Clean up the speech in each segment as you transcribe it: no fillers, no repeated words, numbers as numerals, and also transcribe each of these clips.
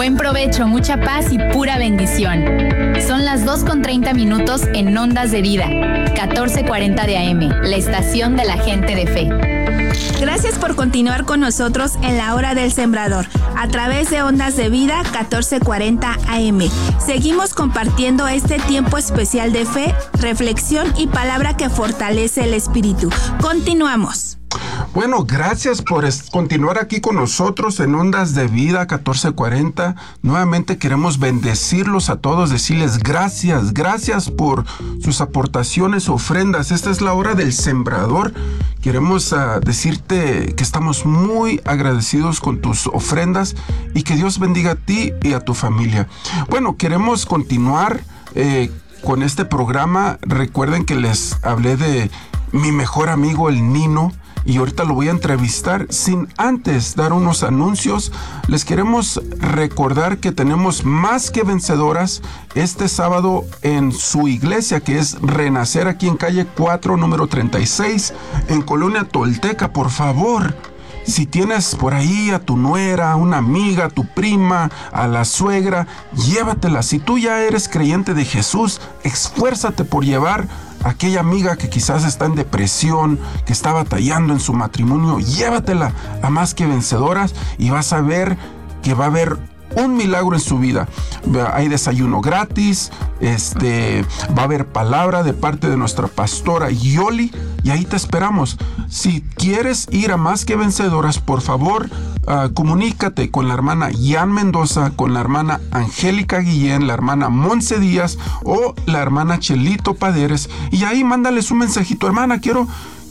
Buen provecho, mucha paz y pura bendición. Son las 2:30 en Ondas de Vida, 1440 de AM, la estación de la gente de fe. Gracias por continuar con nosotros en la hora del sembrador, a través de Ondas de Vida 1440 AM. Seguimos compartiendo este tiempo especial de fe, reflexión y palabra que fortalece el espíritu. Continuamos. Bueno, gracias por continuar aquí con nosotros en Ondas de Vida 1440. Nuevamente queremos bendecirlos a todos, decirles gracias por sus aportaciones, ofrendas. Esta es la hora del sembrador. Queremos decirte que estamos muy agradecidos con tus ofrendas y que Dios bendiga a ti y a tu familia. Bueno, queremos continuar con este programa. Recuerden que les hablé de mi mejor amigo, el Nino. Y ahorita lo voy a entrevistar. Sin antes dar unos anuncios, les queremos recordar que tenemos Más que Vencedoras este sábado en su iglesia, que es Renacer, aquí en calle 4, número 36, en Colonia Tolteca. Por favor, si tienes por ahí a tu nuera, a una amiga, a tu prima, a la suegra, llévatela. Si tú ya eres creyente de Jesús, esfuérzate por llevar a aquella amiga que quizás está en depresión, que está batallando en su matrimonio. Llévatela a Más que Vencedoras y vas a ver que va a haber un milagro en su vida. Hay desayuno gratis, va a haber palabra de parte de nuestra pastora Yoli, y ahí te esperamos. Si quieres ir a Más que Vencedoras, por favor, comunícate con la hermana Yan Mendoza, con la hermana Angélica Guillén, la hermana Monse Díaz o la hermana Chelito Paderes, y ahí mándales un mensajito: hermana, quiero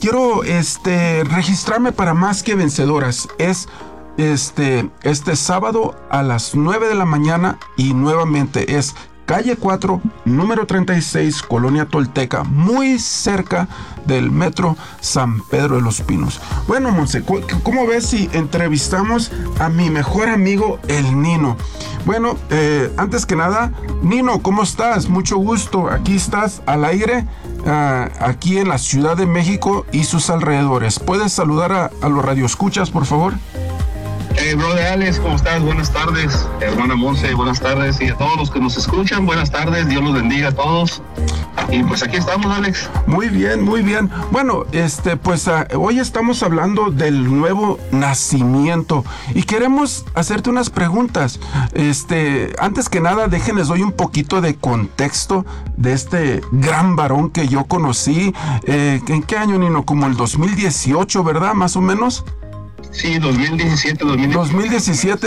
registrarme para Más que Vencedoras. Es este sábado a las 9 de la mañana, y nuevamente es calle 4, número 36, Colonia Tolteca, muy cerca del metro San Pedro de los Pinos. Bueno, Monse, ¿cómo ves si entrevistamos a mi mejor amigo, el Nino? Bueno, antes que nada, Nino, ¿cómo estás? Mucho gusto. Aquí estás al aire, aquí en la Ciudad de México y sus alrededores. ¿Puedes saludar a los radioescuchas, por favor? Brother Alex, ¿cómo estás? Buenas tardes. Hermana Monse, buenas tardes. Y a todos los que nos escuchan, buenas tardes. Dios los bendiga a todos. Y pues aquí estamos, Alex. Muy bien, muy bien. Bueno, hoy estamos hablando del nuevo nacimiento y queremos hacerte unas preguntas. Antes que nada, déjenles doy un poquito de contexto de este gran varón que yo conocí. ¿En qué año, Nino? Como el 2018, ¿verdad? Más o menos. Sí, 2017.